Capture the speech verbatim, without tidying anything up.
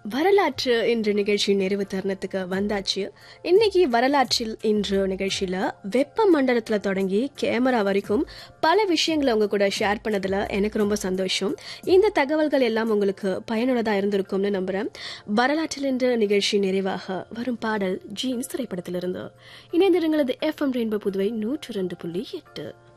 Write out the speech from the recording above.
வரலாற்று இன்று நிகழ்ச்சி நிறைவு தருணத்துக்கு வந்தாச்சு. இன்னைக்கு வரலாற்றில் இன்று நிகழ்ச்சியில வெப்ப மண்டலத்துல தொடங்கி கேமரா வரைக்கும் பல விஷயங்களை உங்க கூட ஷேர் பண்ணதுல எனக்கு ரொம்ப சந்தோஷம். இந்த தகவல்கள் எல்லாம் உங்களுக்கு பயனுள்ளதா இருந்திருக்கும்னு நம்புறேன். வரலாற்றில் இன்று நிகழ்ச்சி நிறைவாக வரும் பாடல் ஜீன்ஸ் திரைப்படத்திலிருந்து. இணைந்திருங்களது எஃப் எம் ரெயின்போ புதுவை நூற்று ரெண்டு புள்ளி எட்டு.